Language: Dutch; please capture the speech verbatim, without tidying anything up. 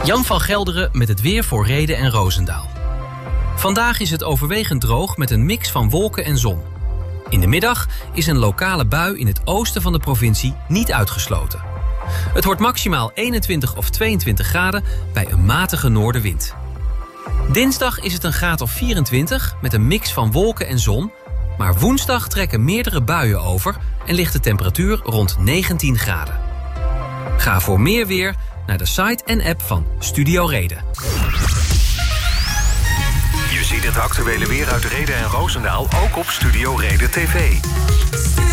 Jan van Gelderen met het weer voor Rheden en Roosendaal. Vandaag is het overwegend droog met een mix van wolken en zon. In de middag is een lokale bui in het oosten van de provincie niet uitgesloten. Het wordt maximaal eenentwintig of tweeëntwintig graden bij een matige noordenwind. Dinsdag is het een graad of vierentwintig met een mix van wolken en zon. Maar woensdag trekken meerdere buien over en ligt de temperatuur rond negentien graden. Ga voor meer weer naar de site en app van Studio Reden. Je ziet het actuele weer uit Rheden en Roosendaal ook op Studio Reden T V.